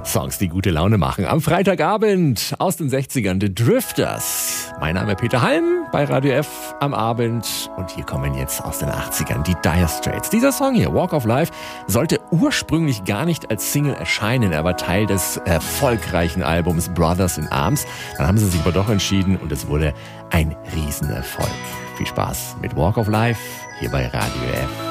Songs, die gute Laune machen. Am Freitagabend aus den 60ern, The Drifters. Mein Name ist Peter Halm bei Radio F am Abend. Und hier kommen jetzt aus den 80ern die Dire Straits. Dieser Song hier, Walk of Life, sollte ursprünglich gar nicht als Single erscheinen. Er war Teil des erfolgreichen Albums Brothers in Arms. Dann haben sie sich aber doch entschieden und es wurde ein Riesenerfolg. Viel Spaß mit Walk of Life hier bei Radio F.